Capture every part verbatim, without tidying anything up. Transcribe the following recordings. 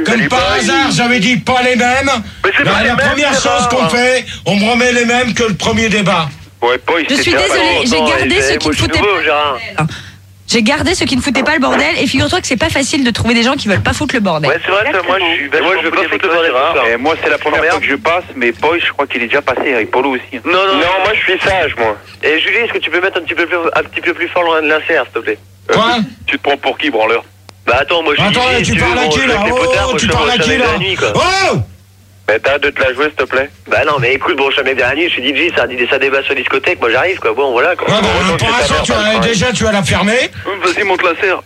Comme par hasard, j'avais dit pas les mêmes. Mais c'est Bah, pas les la mêmes, première Gérard. chose qu'on fait, on me remet les mêmes que le premier débat. Ouais, pas, il Je s'était suis déjà désolée, pas j'ai longtemps, gardé et ceux moi, qui ne je suis foutaient nouveau, pas Gérard. le bordel. J'ai gardé ceux qui ne foutaient pas le bordel et figure-toi que c'est pas facile de trouver des gens qui veulent pas foutre le bordel. Ouais, c'est vrai, ça, moi je suis Moi, je veux pas foutre le bordel, Gérard. Et moi, c'est la première fois que je passe, mais Boy, je crois qu'il est déjà passé avec Polo aussi. Non, non, non, moi je suis sage, moi. Et Julie, est-ce que tu peux mettre un petit peu plus, un petit peu plus fort loin de l'insert, s'il te plaît? Quoi? Tu te prends pour qui, branleur? Bah attends, moi je suis Attends, là, ici, tu si parles veux, à bon, qui je là? fais avec les potards, Oh, moi, tu je parles à fais qui jamais là? la nuit, quoi. Oh! Mais t'as de te la jouer, s'il te plaît. Bah non, mais écoute, bon, je jamais bien la nuit, je suis D J, ça, ça débat sur discothèque, moi j'arrive, quoi. Bon, voilà, quoi. Ouais, bah, Heureusement que pour c'est ta l'instant, mère, tu pas le as, travail. déjà, tu vas la fermer. Vas-y, monte la serre.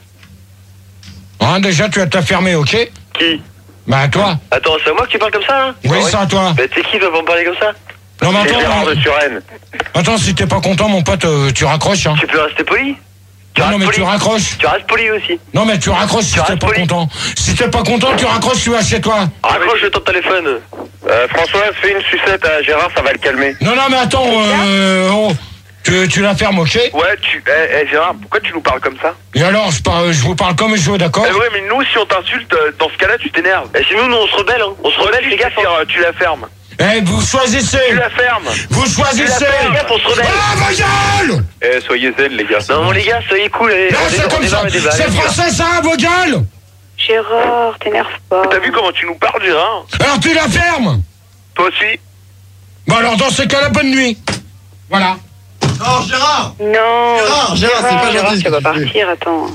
Hein, déjà, tu vas te la fermer, ok? Qui? Bah, toi. Attends, c'est à moi que tu parles comme ça, là? Oui, Ah ouais. c'est à toi. Bah, t'es qui, va me parler comme ça? Non, mais C'est Gérard attends, de Suresnes. attends, si t'es pas content, mon pote, euh, tu raccroches, hein. Tu peux rester poli? Tu Non, non, restes mais poli. tu raccroches. Tu restes poli aussi. Non, mais tu raccroches si Tu t'es restes pas poli. content. Si t'es pas content, tu raccroches, tu vas chez toi. Raccroche le ton téléphone. Euh, Françoise, fais une sucette à Gérard, ça va le calmer. Non, non, mais attends, euh, oh, tu, tu la fermes, ok? Ouais, tu. Eh, eh, Gérard, pourquoi tu nous parles comme ça? Et alors, je, parle, je vous parle comme je veux, d'accord? Eh ouais, mais nous, si on t'insulte, euh, dans ce cas-là, tu t'énerves. Et sinon, nous, on se rebelle, hein. On se rebelle, fais gaffe. hein. Tu la fermes. Eh, vous choisissez. Tu la fermes. Vous choisissez. Fais gaffe, on se rebelle. Ah, ma gueule! Eh, soyez zen, les gars. Non, les gars, soyez cool. allez, Là, on c'est débat- on comme ça. débat, on débat, C'est allez, français, ça, vos gueules? Gérard, t'énerve pas. T'as vu comment tu nous parles, Gérard? Alors, tu la fermes. Toi aussi? Bon, alors, dans ces cas-là, bonne nuit. Voilà. Non, Gérard! Non. Gérard, Gérard, c'est pas Gérard, gentil ce tu que vas tu fais. partir, attends.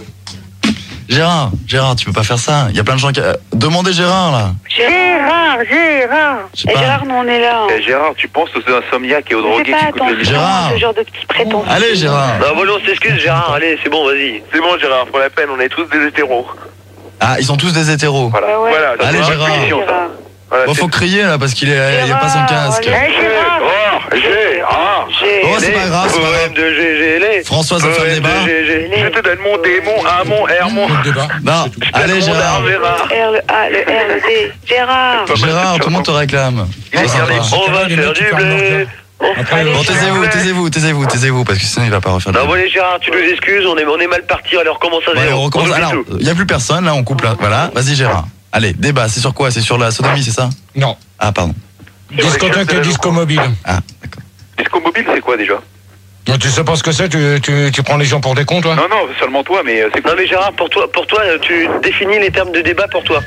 Gérard, Gérard, tu peux pas faire ça. Il y a plein de gens qui. euh, Demandez Gérard là. Gérard, Gérard. Je sais Et pas. Gérard, nous on est là. Eh, Gérard, tu penses aux insomniaques et aux Je sais drogués pas, qui écoutent attends, le Gérard. ce genre de petits prétendus. Allez, Gérard. Non, bon, on s'excuse, Gérard. Allez, c'est bon, vas-y. C'est bon, Gérard, pour la peine, on est tous des hétéros. Ah, ils sont tous des hétéros. Voilà, Ouais, ouais. voilà. ça, Allez, c'est Gérard. une punition, ça. Gérard. Voilà, Bon, c'est- faut crier là parce qu'il est, il y a pas son casque. Allez, Gérard. Oh, Gérard. J'ai. Oh, c'est pas grave, c'est pas Poème grave. de G G L. Françoise va faire le débat. Je te donne mon démon, un mon R, mon. Le débat. Non, allez, Gérard. Gérard. R, le A, le R, le D. Gérard. Gérard, tout le monde te réclame. Il est C'est sympa. carré. On va Les faire mecs qui du parlent blé. d'anglais. Après, Bon, euh, taisez-vous, taisez-vous, taisez-vous, taisez-vous, parce que sinon il va pas refaire le Non, bon, débat. allez, Gérard, tu nous excuses. On est, on est mal parti. Alors, comment ça, Ouais, zéro on recommence. oublie Alors, tout. il y a plus personne là, on coupe là. Voilà, vas-y, Gérard. Allez, débat, c'est sur quoi? C'est sur la sodomie, c'est ça? Non. Ah, pardon. Discothèque et disco mobile. Ah, d'accord. Disco mobile, c'est quoi déjà? Mais tu sais pas ce que c'est, tu, tu, tu prends les gens pour des cons, toi? Non, non, seulement toi, mais euh, c'est quoi? Non, mais Gérard, pour toi, pour toi, tu définis les termes de débat pour toi.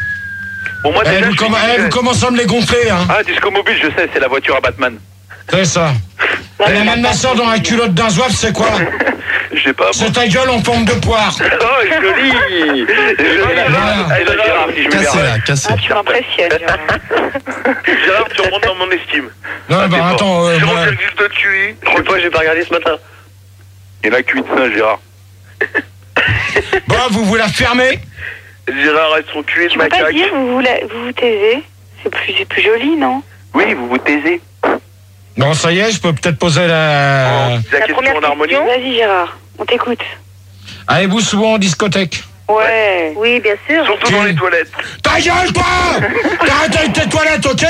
Bon, moi, Eh, déjà, vous, je suis comm- eh, DJ. vous commencez à me les gonfler, hein. Ah, disco mobile, je sais, c'est la voiture à Batman. C'est ça. Et la main de ma soeur dans la culotte d'un zouave, c'est quoi? Je sais pas. bon. C'est ta gueule en forme de poire. Oh, joli. Joli, Gérard. Voilà. Eh, là, Gérard, si je me Cassez permets. là, cassez. Ah, tu m'impressionnes, Gérard. Gérard, tu remontes dans mon estime. Non, Ah, bah t'es attends, fort. euh, C'est moi- mon calcul de tuer. Je sais pas, j'ai pas regardé ce matin. Il a cuit de ça, Gérard. Bon, vous vous la fermez? Gérard reste son cul de Tu peux pas macaque. dire, vous vous, la- vous, vous taisez. C'est plus, c'est plus joli, non? Oui, vous vous taisez. Bon, ça y est, je peux peut-être poser la... C'est la question en harmonie. Vas-y, Gérard, on t'écoute. Allez-vous souvent en discothèque? Ouais. Oui, bien sûr. Surtout dans les toilettes. Ta gueule, pas! T'arrêtes avec tes toilettes, ok?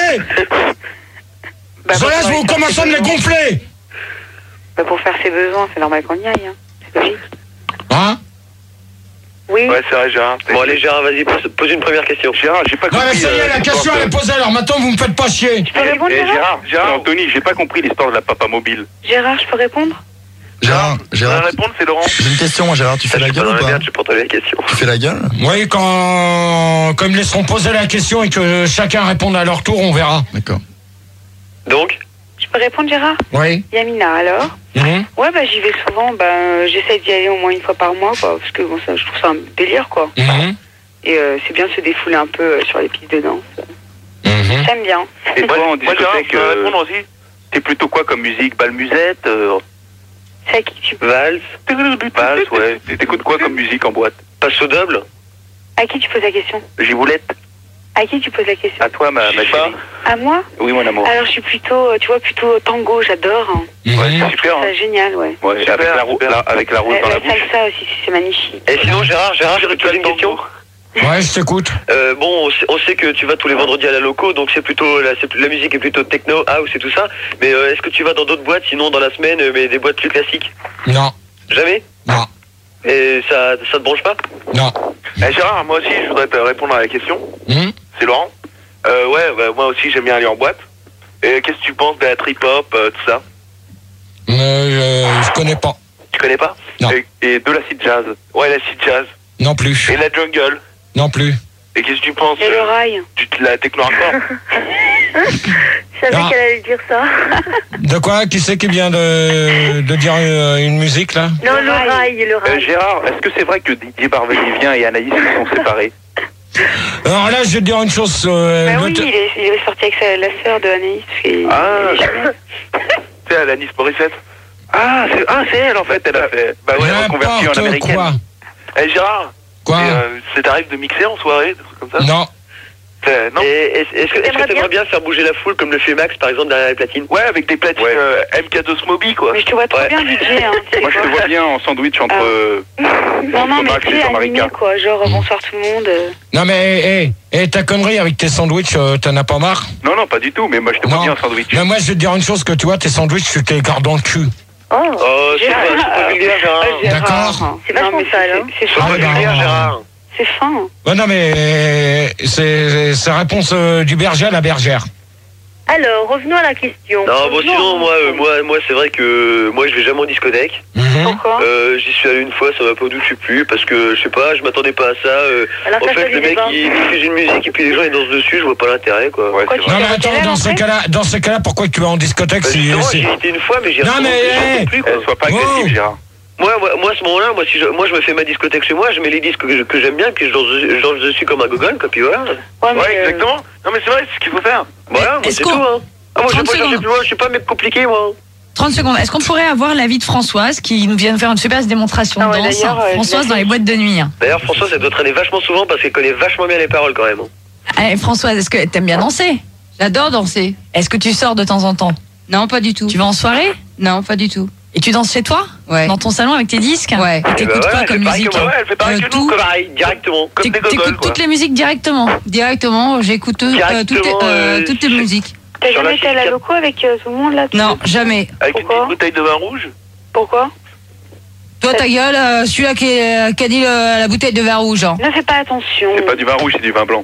Bah, Ça laisse, pour vous faire commencez à ses me les besoins. gonfler! Bah, pour faire ses besoins, c'est normal qu'on y aille. Hein. C'est logique. Hein? Oui. Ouais, c'est vrai, Gérard. Bon, allez, Gérard, vas-y, pose, pose une première question. Gérard, j'ai pas Non, compris. mais ça y est, euh, la l'histoire question de- elle est posée, alors maintenant vous me faites pas chier. Je peux répondre, Eh, Gérard Gérard, Gérard, Anthony, j'ai pas compris l'histoire de la papa mobile. Gérard, je peux répondre? Gérard, Tu vas Gérard, répondre, c'est Laurent. j'ai une question, moi, Gérard, tu fais Je la suis pas gueule dans ou la pas? merde, je porte la question. Tu fais la gueule? Oui, quand... quand ils me laisseront poser la question et que chacun réponde à leur tour, on verra. D'accord. Donc, Je peux répondre, Gérard? Oui. Yamina, alors? Mhm. Ouais, bah, j'y vais souvent. Bah, euh, j'essaie d'y aller au moins une fois par mois, quoi. Parce que, bon, ça, je trouve ça un délire, quoi. Mhm. Et euh, c'est bien de se défouler un peu euh, sur les pistes de danse. Mhm. J'aime bien. Et toi, en moi, Gérard, discothèque, je peux euh, répondre aussi. t'es plutôt quoi comme musique? Balmusette euh, C'est à qui tu Valse, Valse, ouais. T'écoutes quoi comme musique en boîte? passe au double. À qui tu poses la question? Giboulette. À qui tu poses la question? À toi, ma, ma Je sais pas. chérie. À moi? Oui, mon amour. Alors, je suis plutôt, euh, tu vois, plutôt tango, j'adore. hein. Mhm. Ouais, c'est super. Hein. C'est génial, ouais. Ouais, Super, avec la, rou- super. la- avec la rose La, dans la la bouche. salsa aussi, c'est magnifique. Et sinon, Gérard, Gérard, je peux te poser une question. Ouais, je t'écoute. Euh, bon, on sait, on sait que tu vas tous les vendredis à la loco, donc c'est plutôt la, c'est- la musique est plutôt techno, house et tout ça. Mais euh, est-ce que tu vas dans d'autres boîtes, sinon dans la semaine, euh, mais des boîtes plus classiques? Non. Jamais? Non. Et ça, ça te branche pas? Non. Eh, Gérard, moi aussi, je voudrais te répondre à la question. Mmh. C'est Laurent. Euh, ouais, bah, moi aussi, j'aime bien aller en boîte. Et qu'est-ce que tu penses de la trip-hop, euh, tout ça? Euh, je, je connais pas. Tu connais pas? Non. Et, et de l'acid jazz. Ouais, l'acid jazz. Non plus. Et la jungle. Non plus. Et qu'est-ce que tu penses Et le rail. de la techno-hardcore? Je savais Ah. qu'elle allait dire ça. De quoi? Qui c'est qui vient de, de dire euh, une musique là? Non, le rail, le euh, rail. Gérard, est-ce que c'est vrai que Didier Barbelivien et Anaïs se sont séparés? Alors là, je vais te dire une chose. Euh, Bah le oui, te- il est, il est sorti avec sa, la sœur de Anaïs. Et, Ah, il est génial. c'est Alanis Morissette. Ah, c'est ah, c'est elle en fait, elle a fait. Bah ouais, reconvertie en N'importe américaine. quoi. Eh Gérard, Quoi? et, euh, ça t'arrive de mixer en soirée, des trucs comme ça? Non. C'est- Non. Et est-ce est-ce que est-ce que T'aimerais t'aimerais bien faire bouger la foule comme le fait Max par exemple derrière les platines? Ouais, avec des platines Ouais. euh, M K deux Moby quoi. Mais je te vois trop Ouais. bien D J. Hein, tu sais Moi je te quoi. vois bien en sandwich entre. Ah. euh, Non, non, mais Max tu et sais, Jean-Marie animé, K. quoi. Genre, bonsoir tout le monde. euh. Non mais, hé, hé, ta connerie avec tes sandwichs, euh, t'en as pas marre? Non, non, pas du tout, mais moi je te vois Non. bien en sandwich. Mais moi, je vais te dire une chose, que tu vois, tes sandwichs, tu te les gardes dans le cul. Oh, Oh, c'est pas, c'est pas vulgaire, Gérard. D'accord. C'est vachement Non, mais sale, c'est- hein. C'est Ah, pas bah, vulgaire, non. Gérard. C'est fin. Ouais, non mais, euh, c'est c'est réponse euh, du berger à la bergère. Alors, revenons à la question. Non, bon, sinon, moi, euh, moi, moi c'est vrai que moi, je vais jamais en discothèque. Mhm. Pourquoi Euh, J'y suis allé une fois, ça m'a pas douché plus, parce que, je sais pas, je m'attendais pas à ça. euh, Alors, en t'as fait, choisi le des mec, bains. il diffuse une musique et puis les gens, ils dansent dessus, je vois pas l'intérêt, quoi. Ouais, Pourquoi c'est tu vrai. Non mais t'es attends, allé dans après ces cas-là, dans ces cas-là, pourquoi tu vas en discothèque Bah, si justement, si- j'y ai été une fois, mais j'y Non, retourne mais, plus, hey, quoi. Eh, sois pas Oh. agressif, Gérard. Moi, moi, moi, à ce moment-là, moi, si je, moi, je me fais ma discothèque chez moi, je mets les disques que, je- que j'aime bien, puis je danse, je danse dessus comme un gogol, quoi, puis voilà. Ouais, mais, Ouais, euh, exactement. Non, mais c'est vrai, c'est ce qu'il faut faire. Voilà, moi, est-ce c'est qu'on- tout, hein. Ah, moi, je vais trente pas chercher secondes. plus loin, je suis pas un mec compliqué, moi. trente secondes. Est-ce qu'on pourrait avoir l'avis de Françoise qui nous vient de faire une super démonstration Ah ouais, de danse? d'ailleurs, euh, Françoise je dans l'ai les boîtes de nuit. hein. D'ailleurs, Françoise, elle doit traîner vachement souvent parce qu'elle connaît vachement bien les paroles, quand même. Allez, Françoise, est-ce que t'aimes bien danser? J'adore danser. Est-ce que tu sors de temps en temps? Non, pas du tout. Tu vas en soirée? Non, pas du tout. Et tu danses chez toi? Ouais. Dans ton salon avec tes disques? Ouais. Et t'écoutes Eh ben quoi voilà, comme c'est pareil musique? que moi, Ouais, elle fait pareil Euh, que nous. tout. Comme pareil, directement. Comme T'éc- des gogoles, T'écoutes quoi. toutes les musiques directement? Directement, j'écoute euh, toutes, les, Directement, euh, euh, toutes les je- musiques. T'as Sur jamais la été à la fiscale. loco avec euh, tout le monde, là tu- Non, jamais. Avec une Pourquoi petite bouteille de vin rouge. Pourquoi Toi, ta gueule, euh, celui-là qui, est- qui a dit le- la bouteille de vin rouge. hein. Ne fais pas attention. C'est pas du vin rouge, c'est du vin blanc.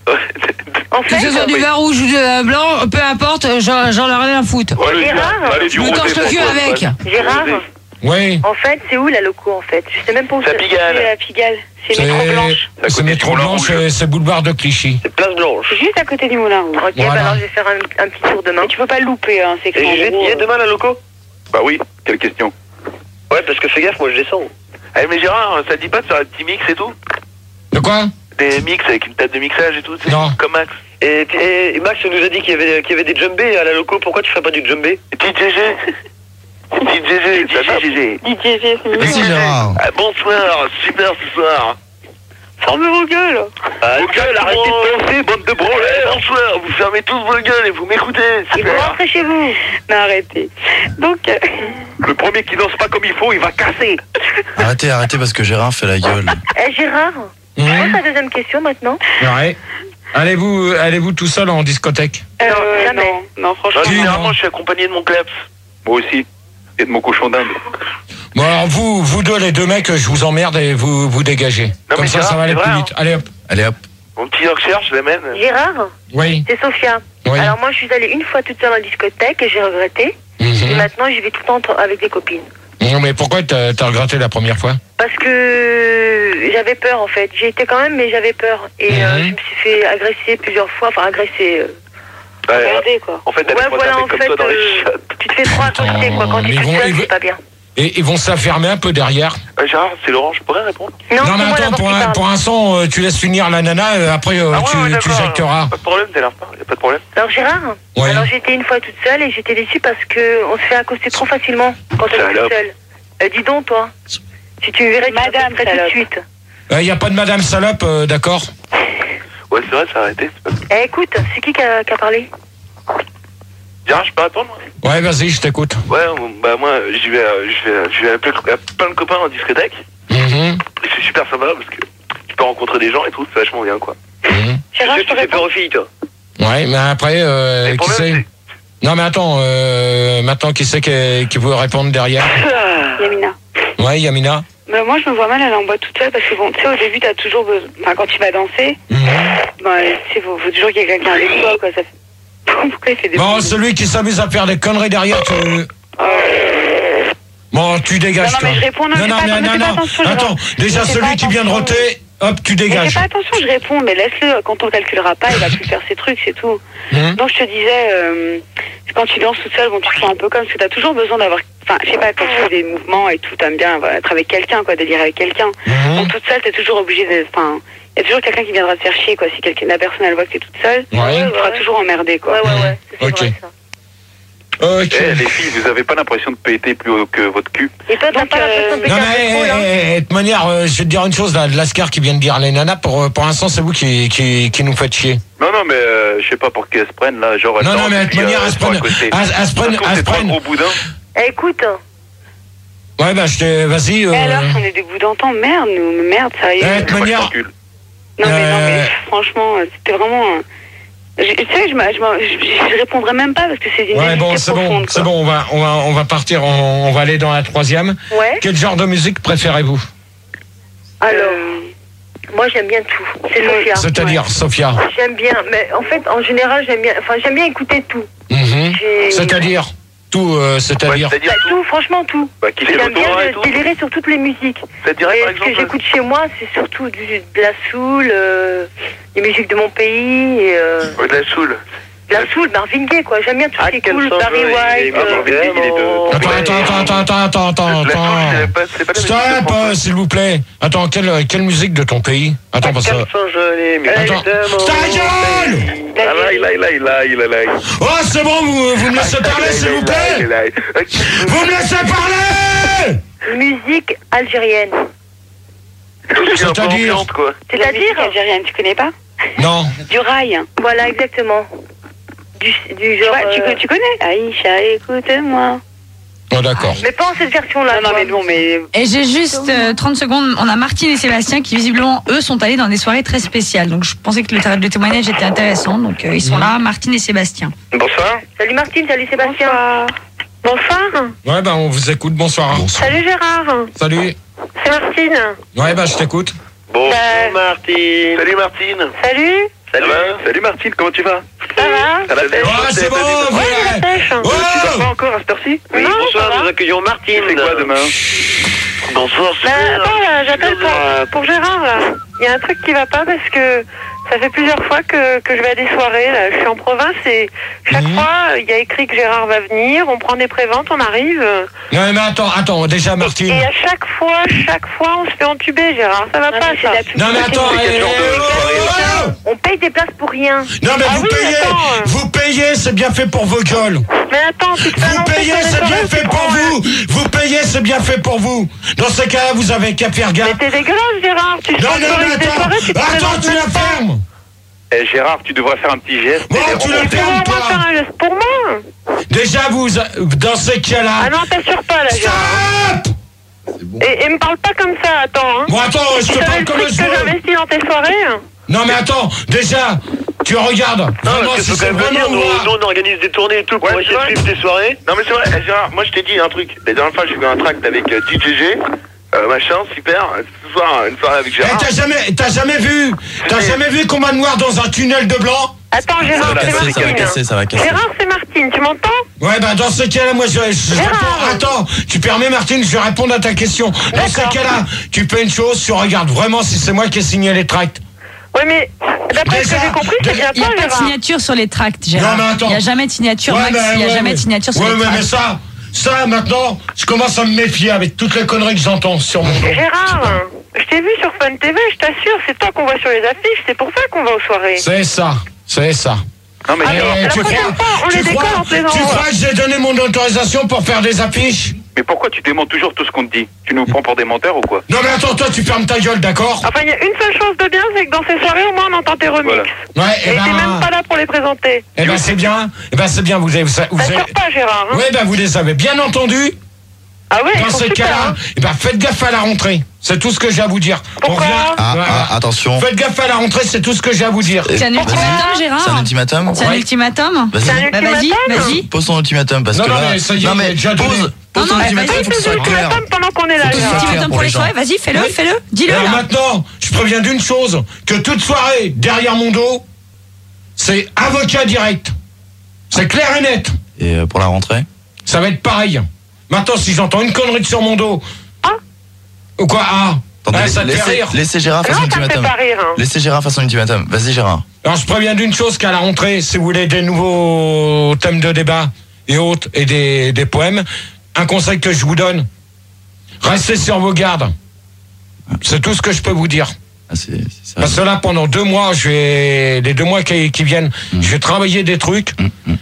En Que fait, ce soit du euh, vin rouge ou du vin blanc, peu importe, j'en j'en ai rien à foutre. Allez, Gérard, allez, du Je me rosé, torche le cul pourquoi avec. pas. Gérard, Oui. en fait, c'est où la loco, en fait Je sais même pas où C'est à Pigalle. C'est à Pigalle. C'est C'est métro blanche. À c'est côté du métro Moulin blanche, Rouge. c'est- c'est boulevard de Clichy. C'est place blanche. C'est juste à côté du Moulin Rouge. Ok, Voilà. bah alors je vais faire un, un petit tour demain. Mais tu peux pas le louper, hein, c'est Et que en G G, gros, tu y es euh, demain, la loco? Bah oui, quelle question. Ouais, parce que fais gaffe, moi, je descends. Eh, mais Gérard, ça te dit pas de faire un petit mix et tout? De quoi? Des mix avec une table de mixage et tout, tu sais, Non. comme Max. Et, et Max nous a dit qu'il y avait, qu'il y avait des jumbés à la loco, pourquoi tu ferais pas du jumbé? Petit G G. Petit G G, G G. D J G, c'est Merci mignon. Gérard. Ah, bonsoir, super ce soir. Fermez vos gueules. Ah, Vos gueules, arrêtez de danser, bande de branleurs. Bonsoir, vous fermez tous vos gueules et vous m'écoutez. Et vous Super. rentrez chez vous. Non, arrêtez. Donc, euh, Le premier qui danse pas comme il faut, il va casser. Arrêtez, arrêtez parce que Gérard fait la gueule. eh, Gérard, Mhm. pose ta deuxième question maintenant. Ouais. Allez-vous, allez-vous tout seul en discothèque? Euh, Euh, jamais. non, non, franchement. Non, Si, généralement, non. je suis accompagné de mon kleps. Moi aussi. Et de mon cochon d'Inde. Bon alors vous, vous deux les deux mecs, je vous emmerde et vous vous dégagez. Non, Comme mais ça, Gérard, ça va aller c'est plus vrai, vite. Allez hop. Allez hop. Mon petit Yorkshire, je l'amène. Gérard, Oui. c'est Sophia. Oui. Alors moi, je suis allée une fois toute seule en discothèque et j'ai regretté. Et Mhm. maintenant, j'y vais tout le temps avec des copines. Non mais pourquoi t'as t'as regretté la première fois? Parce que j'avais peur, en fait. J'y étais quand même, mais j'avais peur. Et euh, Mhm. je me suis fait agresser plusieurs fois. Enfin, agresser... Euh, Ouais, regarder, quoi. en fait, elle Ouais, est pas voilà, tapée en comme fait, toi dans les euh, chiottes. tu te fais trop accoster, quoi. Quand mais tu es ils vont- toute seule, ils vont- c'est pas bien. Et ils vont se la fermer un peu derrière. Euh, Gérard, c'est Laurent, je pourrais répondre? Non, Non c'est mais moi attends, d'abord pour qui un, parle. pour un son, euh, tu laisses finir la nana, euh, après euh, Ah ouais, tu, ouais, tu d'accord. jecteras. Pas de problème, t'énerve pas, y a pas de problème. Alors Gérard, Ouais. alors j'étais une fois toute seule et j'étais déçue parce que on se fait accoster trop facilement quand on est toute Salope. seule. Euh, dis donc toi, si tu me verrais, tu Madame m'appellerais tout de salope. suite. Il euh, y a pas de madame salope, euh, d'accord? Ouais, c'est vrai, ça a arrêté. c'est pas- Eh écoute, c'est qui qui a, qui a parlé? Gérard, je peux attendre? Ouais, vas-y, je t'écoute. Ouais, bah moi, j'y vais, euh, je vais, je vais appeler plein de copains en discothèque. Mhm. Et c'est super sympa parce que tu peux rencontrer des gens et tout, c'est vachement bien, quoi. Mhm. Gérard, Tu je sais, te tu fais peur réponds. aux filles, toi. Ouais, mais après, euh, Et le qui problème, c'est? Non mais attends, euh, maintenant qui c'est qui, qui veut répondre derrière? Yamina. Ouais, Yamina. Bah, moi, je me vois mal aller en boîte toute seule parce que, bon, tu sais, au début, t'as toujours besoin. Enfin, quand tu vas danser, Mmh. bah, tu sais, faut, faut toujours qu'il y ait quelqu'un avec toi, quoi. Ça fait... Pourquoi il fait des. Bon, bruits celui qui s'amuse à faire des conneries derrière, tu... Bon, tu dégages, Non, non, toi. mais je réponds, non, non, fais non, pas- non, mais non, fais pas non. attention, Gérard. Attends, déjà, Fais celui pas qui vient de attention. roter, hop, tu Mais dégages. fais pas attention, je réponds, mais laisse-le. Quand on calculera pas, il va plus faire ses trucs, c'est tout. Mmh. Donc, je te disais, euh, quand tu danses toute seule, bon, tu te sens un peu comme, parce que t'as toujours besoin d'avoir. Enfin, je sais pas, quand tu fais des mouvements et tout, t'aimes bien voilà, être avec quelqu'un, quoi, délire avec quelqu'un. Mmh. Donc, toute seule, t'es toujours obligé de. Enfin, il y a toujours quelqu'un qui viendra te faire chier, quoi. Si quelqu'un, la personne, elle voit que t'es toute seule, Ouais. tu seras toujours emmerdé, quoi. Ouais, ouais, ouais. C'est Ok. vrai, ça. Ok. Eh, les filles, vous avez pas l'impression de péter plus haut que votre cul? Et toi, t'as Donc, pas l'impression de euh, Non péter mais un peu trop, là eh, eh, eh, de toute manière, euh, je vais te dire une chose là, de Lascar qui vient de dire les nanas, pour, pour l'instant c'est vous qui, qui, qui nous faites chier. Non, non, mais euh, je sais pas pour qu'elles se prennent là, genre. elles Non, non, dansent mais de et puis, toute manière, euh, elles se sont à prennent- côté. elles- elles se prennent- Ça se trouve, elles se c'est trois prennent- gros boudins. Eh, écoute, Ouais bah je te... Vas-y. Euh... Et alors, on est des bouts d'antan, merde, nous, mais merde, sérieux. Eh, de toute Moi, je manière... t'encule. Non, mais non, mais Euh. franchement, euh, c'était vraiment. euh, je- Tu sais, je, m'a- je, m'a- je, je répondrais même pas parce que c'est une Ouais bon, hésité c'est bon, profonde, c'est quoi. bon, on va, on va, on va partir, on, on va aller dans la troisième. ouais. Quel genre de musique préférez-vous? Alors, Euh, moi, j'aime bien tout. C'est Ouais. Sophia. C'est-à-dire, Sophia. J'aime bien, mais en fait, en général, j'aime bien. Enfin, j'aime bien écouter tout. Mhm. J'ai- C'est-à-dire tout, euh, c'est-à-dire. Ouais, c'est-à-dire Bah, tout. tout, franchement, tout. Bah, qui fait J'aime bien l'autoroute et de tout. délirer sur toutes les musiques. C'est-à-dire, Et par ce que exemple. j'écoute chez moi, c'est surtout du, de la soul, euh, des musiques de mon pays, et, euh, Ouais, de la soul. de la soul, Marvin Gaye, quoi. J'aime bien tout ce Ah, qui est quel cool, sens, Barry ouais, il est- White. il est euh, vraiment- il est de- Attends, attends, attends, attends, attends, attends, La soul, c'est attends. pas, c'est pas la musique Stop, de euh, France. s'il vous plaît. Attends, quelle, quelle musique de ton pays? Attends, parce que... Quels sont jolis, mais Attends. évidemment. Ta gueule! Ah là, il a, il a, il a, il a, il a. Oh, c'est bon, vous, vous me laissez parler, s'il vous plaît? Vous me laissez parler! musique algérienne. C'est-à-dire? quoi. C'est la musique C'est-à-dire algérienne, tu connais pas? Non. Du rail. Voilà, exactement. Du, du Tu, genre. vois, tu, euh, tu connais? Aïcha, écoute-moi. Oh, d'accord. Mais pas en cette version-là. Non, non, quoi. mais bon, mais. Et j'ai juste euh, trente secondes. On a Martine et Sébastien qui, visiblement, eux, sont allés dans des soirées très spéciales. Donc, je pensais que le, le témoignage était intéressant. Donc, euh, ils sont là, Martine et Sébastien. Bonsoir. Salut Martine, salut Sébastien. Bonsoir. Ouais, bah, on vous écoute. Bonsoir. Salut Gérard. Salut. C'est Martine. Ouais, bah, je t'écoute. Bonjour, Bah, Martine. Salut Martine. Salut. Salut. Salut Martine, comment tu vas? Ça va? À la pêche. Oh, c'est bon, vous... Ouais, j'ai la pêche. Oh! Tu dors pas encore à cette heure-ci? Oui, Non, ça bonsoir, va. nous accueillons Martine. C'est quoi demain? Bonsoir, Bah, super. attends, là, j'appelle pour, euh, pour Gérard, là. Il y a un truc qui va pas parce que ça fait plusieurs fois que, que je vais à des soirées, là. Je suis en province et chaque Mhm. fois, il y a écrit que Gérard va venir, on prend des préventes, on arrive. Non, mais attends, attends, déjà, Martine. Et à chaque fois, chaque fois, on se fait entuber, Gérard. Ça va Non, pas, mais c'est ça. la pub. Non, mais attends, C'est quel eh, genre de eh, soirée, oh, oh, On paye des places pour rien. Non, mais Ah vous oui, payez, attends, euh. vous payez, c'est bien fait pour vos gueules. Mais attends, tu te fais Vous annoncer payez, sur les c'est bien soirées, fait tu pour prends, euh, vous. Vous payez, c'est bien fait pour vous. Dans ces cas-là, vous avez qu'à faire Mais gaffe. t'es dégueulasse, Gérard. Tu Non, non, sponsorises mais des attends, soirées, tu te attends, présentes tu la même pas. fermes. Eh Gérard, tu devrais faire un petit geste. Bon, et les tu la remonter. Tu vas fermes, vraiment toi. faire un geste pour moi. Déjà, vous, dans ces Ah cas-là. non, t'assures pas, là, Gérard. Stop! Et, et me parle pas comme ça, attends. Hein. Bon, attends, je Tu te savais parle le comme truc je que veux. j'investis dans tes soirées. Non, mais attends, déjà, tu regardes. Non, Vraiment, parce que si faut c'est quand même vraiment venir, nous, moi. nous, on organise des tournées et tout pour Ouais, essayer c'est de vrai. suivre tes soirées. Non mais c'est vrai, eh, Gérard, moi je t'ai dit un truc. La dernière fois j'ai fait un tract avec euh, D J G, euh, machin, super. Ce soir, une soirée avec Eh, Gérard. t'as jamais, t'as jamais vu, t'as Si. jamais vu combat noir dans un tunnel de blanc? Attends, Gérard, Ça va c'est casser, Ça va Martine. casser, ça va casser. Gérard, c'est Martine, tu m'entends? Ouais, bah dans ce cas-là, moi je, je Gérard. réponds. Attends, tu permets, Martine, je vais répondre à ta question. Dans ce D'accord. cas-là, tu fais une chose, tu regardes vraiment si c'est moi qui ai signé les tracts. Ouais, mais d'après ce que Déjà, j'ai compris, c'est déjà- bien Il n'y a pas, pas de Gérard. signature sur les tracts, Gérard. Non, mais attends. Il n'y a jamais de signature, Ouais, Max. mais- Il n'y a ouais, jamais mais- de signature sur ouais, les ouais, tracts. mais ça, ça maintenant, je commence à me méfier avec toutes les conneries que j'entends sur mon dos. Gérard, je t'ai vu sur Fun T V, je t'assure, c'est toi qu'on voit sur les affiches, c'est pour ça qu'on va aux soirées. C'est ça, c'est ça. Non mais Ah, Gérard, mais la tu prochaine crois, fois, on tu les décolle crois, en plaisant. tu crois que j'ai donné mon autorisation pour faire des affiches? mais pourquoi tu démentes toujours tout ce qu'on te dit? Tu nous prends pour des menteurs ou quoi? Non mais attends, toi tu fermes ta gueule, d'accord? Enfin, il y a une seule chose de bien, c'est que dans ces soirées, au moins, on entend tes remixes. Voilà. Ouais, Et et t'es même pas ben, là pour les présenter. eh ben c'est bien, eh ben c'est bien, vous avez, vous avez, T'assures pas, Gérard. Hein. ouais ben vous les avez bien entendus. Ah ouais, ils Dans sont ces super. cas-là, Hein. eh ben faites gaffe à la rentrée. C'est tout ce que j'ai à vous dire. On Pourquoi revient- Ah, Voilà. ah, attention. Faites gaffe à la rentrée, c'est tout ce que j'ai à vous dire. C'est un ultimatum, Gérard? C'est un ultimatum C'est un Ouais. ultimatum? Vas-y. C'est un Bah, vas-y, ultimatum. vas-y. Pose ton ultimatum parce Non, que non, là. mais ça y est, non on l'a mais déjà donné. pose, Pose ton non, ultimatum, vas-y, faut que ce soit Fais-le clair. pendant qu'on est là. Faut que ce soit Gérard. clair Ultimatum pour pour les les gens. soirées, vas-y, fais-le, Oui. fais-le. Dis-le Alors là. maintenant, je préviens d'une chose, que toute soirée, derrière mon dos, c'est avocat direct. C'est clair et net. Et euh, pour la rentrée? Ça va être pareil. Maintenant, si j'entends une connerie sur mon dos... Ah. Ou quoi? Ah, Attendez, ah, ça te fait laissez, rire. laissez Gérard faire Non, son ça me fait ultimatum. pas rire. Hein. Laissez Gérard faire son ultimatum. Vas-y, Gérard. Alors, je préviens d'une chose, qu'à la rentrée, si vous voulez des nouveaux thèmes de débat et autres, et des, des poèmes, un conseil que je vous donne, restez sur vos gardes. C'est tout ce que je peux vous dire. Ah, c'est, c'est Parce que là, pendant deux mois, je vais, les deux mois qui, qui viennent, Mm. je vais travailler des trucs, Mm, mm.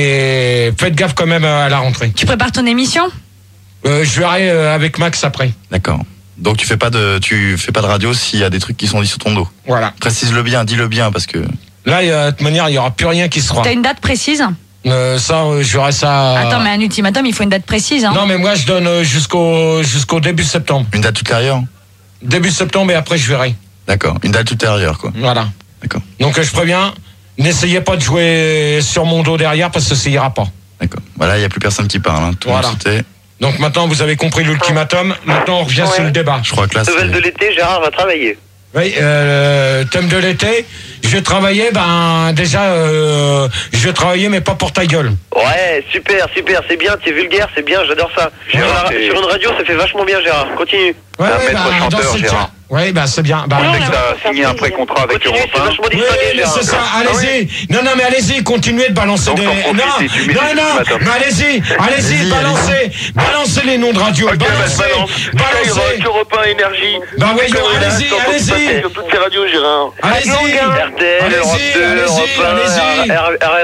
et faites gaffe quand même à la rentrée. Tu prépares ton émission? Euh, je verrai euh, avec Max après. D'accord. Donc tu fais pas de, tu fais pas de radio s'il y a des trucs qui sont dit sur ton dos. Voilà. Précise-le bien, dis-le bien parce que. Là, il y a- de toute manière, il n'y aura plus rien qui sera. T'as une date précise? Euh, ça, euh, je verrai ça... Attends, mais un ultimatum, il faut une date précise. Hein. Non, mais moi, je donne euh, jusqu'au jusqu'au début septembre. Une date ultérieure? Début septembre, et après, je verrai. D'accord. Une date ultérieure, quoi. Voilà. D'accord. Donc, euh, je préviens, n'essayez pas de jouer sur mon dos derrière, parce que ça ira pas. D'accord. Voilà, il y a plus personne qui parle. Hein. Tout le Voilà. monde sautait. Donc, maintenant, vous avez compris l'ultimatum. Maintenant, on revient Ouais. sur le débat. Je crois que là, c'est. Nouvelle de l'été, Gérard va travailler. Oui, euh, thème de l'été, je vais travailler, ben, déjà, euh, je vais travailler, mais pas pour ta gueule. Ouais, super, super, c'est bien, t'es vulgaire, c'est bien, j'adore ça. Sur, Gérard, la- t'es- sur une radio, ça fait vachement bien, Gérard. Continue. Ouais, un ouais, maître bah, chanteur, dans ce Gérard. cas- Oui, bah, c'est bien. Bah, Ouais, Tu sais que on t'as signé un pré-contrat avec Continue, Europe c'est un. vachement Oui, distingué, mais Gérard. c'est ça, Ah oui. allez-y. Non, non, mais allez-y, continuez de balancer Donc, des... t'en Non, profites et tu mets non, des non, ultimatums. mais allez-y, allez-y, Allez-y, balancez, balancez les noms de radio, Ok, bah, je balancez, balance. balancez. Skyrock, Europe un, Énergie. Bah, voyons, Nicolas, allez-y, t'entends allez-y. passer sur toutes ces radios, Gérard. Allez-y, R T L, Europe allez-y, deux, allez-y, Europe allez-y. un,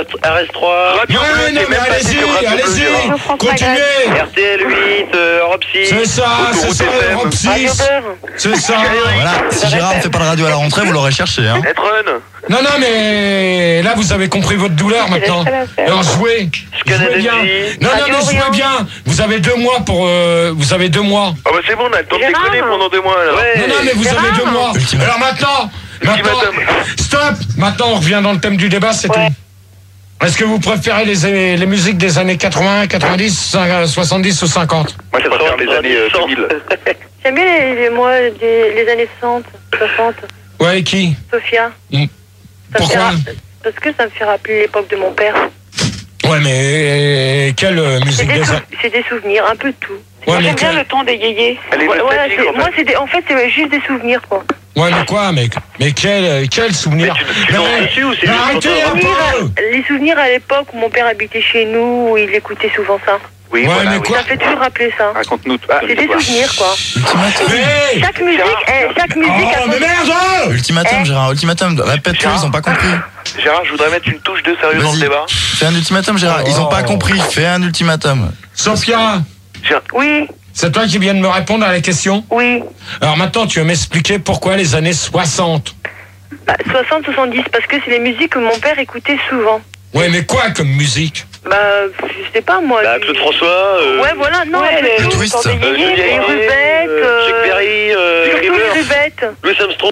R S trois, Radio Ouais, Bleu, non, t'es mais même passé allez-y, sur Radio Bleu, allez-y, Gérard. continuez. R T L huit, euh, Europe six. C'est ça, c'est Autoroute ça, F M. Europe Radio six, Beurre. c'est ça. Voilà. Si Gérard ne fait pas de radio à la rentrée, vous l'aurez cherché, hein. Etron. Non, non, mais là, vous avez compris votre douleur maintenant. Alors, jouez, jouez bien. Non, non, mais jouez bien. Vous avez deux mois pour... euh, vous avez deux mois. Ah bah c'est bon, on a le temps de Gérard. déconner pendant deux mois, là. Ouais. Non, non, mais vous Gérard. avez deux mois. Ultimatum. Alors maintenant, maintenant, Ultimatum. stop. Maintenant, on revient dans le thème du débat, c'est Ouais. tout. Est-ce que vous préférez les, les musiques des années quatre-vingts, quatre-vingt-dix, soixante-dix ou cinquante? Moi, je préfère les années euh, deux mille. J'aime bien les, les, moi, des- les années soixante, soixante. Ouais, qui? Sophia. Mm. Ça me Pourquoi? fait ra- Parce que ça me fait rappeler l'époque de mon père. Ouais, mais euh, quelle euh, C'est musique des, des sou- années... c'est des souvenirs, un peu de tout. Ouais, mais J'aime bien quelle- le temps des yéyés. Elle est Ouais, voilà, nostalgique, c'est- en fait. moi, c'est des- en fait, c'est juste des souvenirs, quoi. Ouais, mais quoi, mec? Mais quel, euh, quel souvenir? Mais tu- tu Mais danses ouais, dessus ou c'est mais juste arrêtez pour un toi peu! Les souvenirs à l'époque où mon père habitait chez nous, où il écoutait souvent ça. Oui, Ouais, voilà, mais oui. quoi? Ça fait toujours rappeler ça. Raconte-nous tout. Ah, C'est des l'histoire. souvenirs, quoi. Ultimatum. Mais... Chaque musique, eh, chaque musique a Oh, son- mais merde! Ultimatum, Gérard. Ultimatum. Répète-le, Gérard. ils ont pas compris. Gérard, je voudrais mettre une touche de sérieux dans le Vas-y. débat. Fais un ultimatum, Gérard. Ils ont pas Oh. compris. Fais un ultimatum. Sophia, Oui, c'est toi qui viens de me répondre à la question? oui. Alors maintenant, tu veux m'expliquer pourquoi les années soixante? Bah, soixante, soixante-dix, parce que c'est les musiques que mon père écoutait souvent. Ouais, mais quoi comme musique? Bah, je sais pas, moi. Bah, du- Claude François, euh, Ouais, voilà, non, Ouais, le les- tout, Twist. le temps des euh, yéyés, Julie les Hallyday, rubettes, euh, Chuck euh, Berry, euh, surtout les Rivers, rubettes. Louis Armstrong,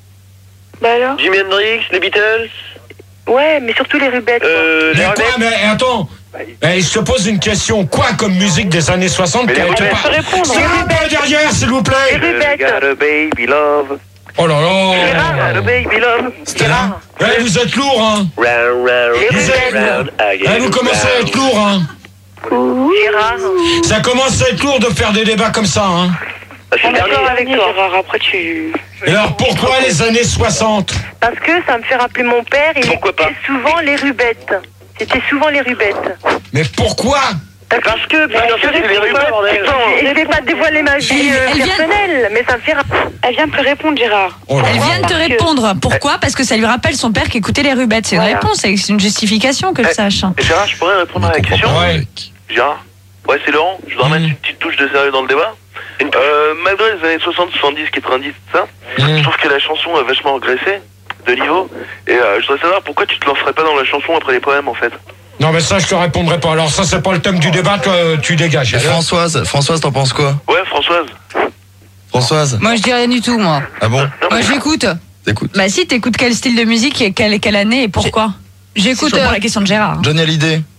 Bah alors Jimi Hendrix, les Beatles, Ouais, mais surtout les rubettes. quoi. euh, les Mais quoi? Rubettes. Mais attends, eh, je te pose une question. Quoi comme musique des années soixante? Mais les t'as- t'as Rubettes, pas- je peux répondre. S'il vous plaît, derrière, s'il vous plaît. Les rubettes. Got a baby love, Oh là Gérard, là. le baby love. Gérard. Eh, vous êtes lourd, hein. round, round, Les Vous êtes round, rubettes. again, Eh, vous commencez à être lourd, hein. Gérard. Ça commence à être lourd de faire des débats comme ça, hein. Ah, c'est le dernier. D'accord avec toi. Gérard, après tu... Et alors, pourquoi les années soixante? Parce que ça me fait rappeler mon père, il Pourquoi écoutait souvent les rubettes. C'était souvent les rubettes. Mais pourquoi? Parce que, putain, ça, c'est les Rubettes, bordel. Et je vais pas dévoiler ma vie euh, Elle vient- personnelle, mais ça me fait rappeler. Elle vient de te répondre, Gérard. Oh là Elle là. vient de te Parce que- répondre. Pourquoi? Parce que ça lui rappelle son père qui écoutait les rubettes. C'est une Voilà. réponse, c'est une justification que je Eh. sache. Gérard, je pourrais répondre à la On comprend question pas, Ouais. mec. Gérard Ouais, c'est Laurent. Je voudrais Mm. mettre une petite touche de sérieux dans le débat. Euh, malgré les années soixante, soixante-dix, quatre-vingt-dix, tout ça, Mm. je trouve que la chanson a vachement régressé de niveau. Et euh, je voudrais savoir pourquoi tu te lancerais pas dans la chanson après les poèmes, en fait. Non, mais ça, je te répondrai pas. Alors, ça, c'est pas le thème du débat, toi, tu dégages. Et Françoise, Françoise, t'en penses quoi? Ouais, Françoise. Françoise? Moi, je dis rien du tout, moi. Ah bon? Non, Moi, mais- j'écoute. T'écoutes. Bah si, t'écoutes quel style de musique et quelle, quelle année et pourquoi? J'écoute C'est toujours euh, la question de Gérard. Johnny Hallyday.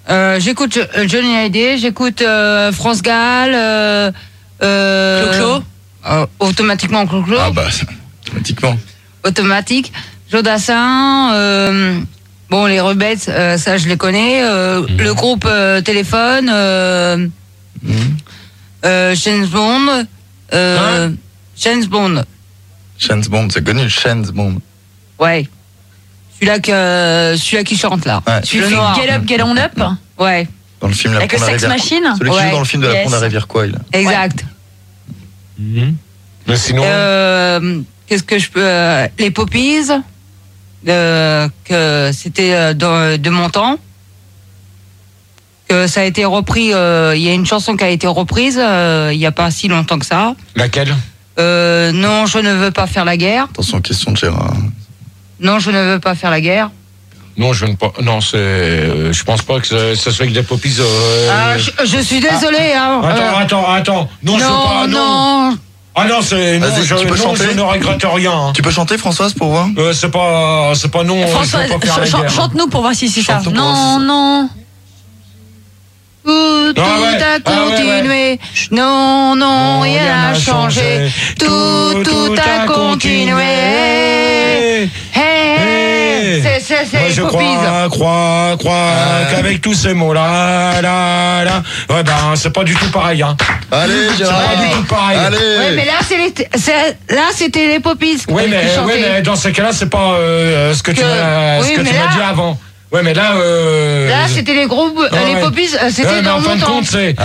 Euh, j'écoute Johnny Hallyday, j'écoute euh, France Gall, euh, euh, Clo-Clo. euh, automatiquement Clo-Clo. Ah bah, automatiquement. Automatique. Jodassin, euh, bon, les Rubettes, euh, ça je les connais. Euh, mmh. Le groupe euh, Téléphone, euh, mmh. euh, James Bond, euh, hein James Bond. James Bond, c'est connu, James Bond. Ouais. Celui-là que, celui-là qui chante là. Ouais. Tu fais Get Up, Get On Up. Ouais. Dans le film La Avec le Pont de la Sex Rivière. Machine. Celui qui ouais. joue dans le film de La Yes. Pont de la Rivière quoi, il. Exact. Ouais. Mmh. Mais sinon. Euh, qu'est-ce que je peux, euh, les Poppies, euh, que c'était euh, de, de mon temps. Que ça a été repris, euh, il y a une chanson qui a été reprise euh, il n'y a pas si longtemps que ça. Laquelle? Euh, non, je ne veux pas faire la guerre. Attention, question de Gérard. Non, je ne veux pas faire la guerre. Non, je ne pas. Non, c'est. euh, Je pense pas que ça, ça soit avec des poppies. Euh... Ah, je, je suis désolé. Ah, hein. attends, Euh, attends, attends. Non, non, je veux pas. Non. non. Ah non, c'est. Non, Vas-y, je, tu peux non, chanter je ne regrette rien. Hein. Tu peux chanter, Françoise, pour voir? Euh, c'est pas. C'est pas non. François, je veux pas faire la ch- guerre. chante-nous pour voir si c'est ça. Chante-nous pour voir si Non, c'est ça. non. Tout, tout Ah ouais, a ah ouais, continué. ouais. Non, non, rien n'a changé. changé. Tout, tout a continué. Hey, hey. C'est, c'est, c'est Moi, les je Poppies. crois, crois, crois Euh. qu'avec tous ces mots-là, là, là, ouais, ben, c'est pas du tout pareil, hein. Allez, C'est Gérard. pas du tout pareil. Allez. Ouais, mais là, c'est les, c'est, là, c'était les Poppies qui Oui, mais, qui chantaient. ouais, mais dans ces cas-là, c'est pas euh, ce que tu Que- m'as oui, ce que mais tu m'as là- dit avant. Ouais, mais là. Euh, Là, c'était les groupes, Ouais, les ouais. Poppies, euh, c'était Ouais, mais dans en fin mon de temps. compte, c'est